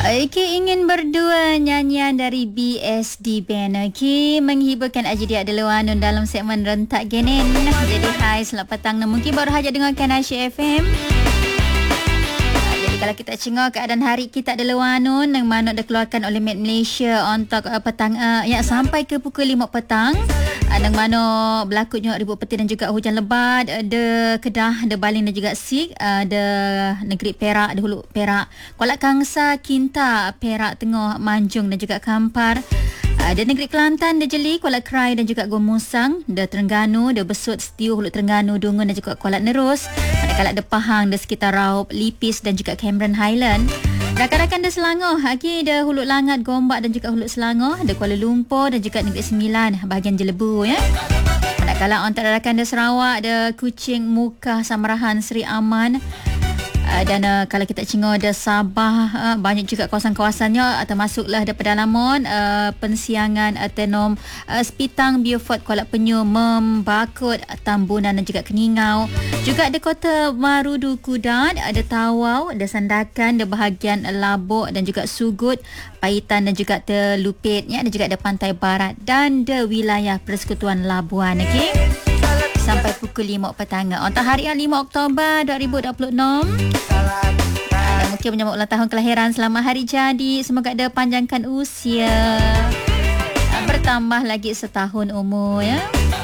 Okey, ingin berdua nyanyian dari BSD Band. Okey, menghiburkan Ajidia Delawanun dalam segmen Rentak Genin. Jadi hai, selamat petang. Mungkin baru saja dengarkan Asyik FM. Jadi kalau kita cengok keadaan hari kita Delawanun yang mana dikeluarkan oleh Met Malaysia untuk petang yang sampai ke pukul 5 petang. Yang mana berlaku juga ribut peti dan juga hujan lebat. Ada Kedah, ada Baling dan juga Sik, ada Negeri Perak, ada Hulu Perak, Kuala Kangsar, Kinta, Perak Tengah, Manjung dan juga Kampar. Ada Negeri Kelantan, ada Jeli, Kuala Krai dan juga Gomusang, ada Terengganu, ada Besut, Setiu, Hulu Terengganu, Dungun dan juga Kuala Nerus. Ada ada Pahang, ada sekitar Raup, Lipis dan juga Cameron Highland. Rakan-rakan ada Selangor, ada Hulu Langat, Gombak dan juga Hulu Selangor, ada Kuala Lumpur dan juga Negeri Sembilan, bahagian Jelebu ya. Manakala antara rakan ada Sarawak, ada Kuching, Mukah, Samarahan, Seri Aman. Dan kalau kita tengok ada Sabah, banyak juga kawasan-kawasannya, termasuklah ada pedalaman, Pensiangan, Tenom, Sepitang, Beaufort, Kuala Penyu, Membakut, Tambunan dan juga Keningau. Juga ada Kota Marudu Kudat, ada Tawau, ada Sandakan, ada bahagian Labuk dan juga Sugut, Paitan dan juga Telupit, ya, dan juga ada Pantai Barat dan ada wilayah Persekutuan Labuan. Okey, sampai pukul 5 petang. Untuk hari 5 Oktober 2026. Mungkin menyambut ulang tahun kelahiran, selamat hari jadi. Semoga ada panjangkan usia, bertambah lagi setahun umur ya.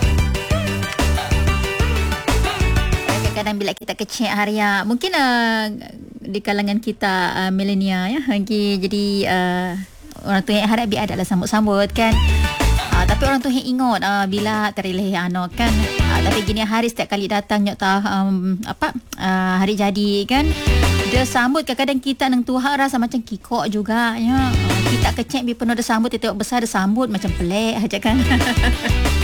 Kadang-kadang bila kita kecil haria, mungkin di kalangan kita milenial ya, jadi orang tu yang harap biar adalah sambut-sambut kan. Tapi orang tu yang ingat bila terleh anak kan. Tapi gini hari setiap kali datang nyok hari jadi kan, dia sambut. Kadang-kadang kita nang Tuhan rasa macam kikok juga ya. Kita kecil bila penuh dia sambut, dia tengok besar dia sambut macam pelik aja kan.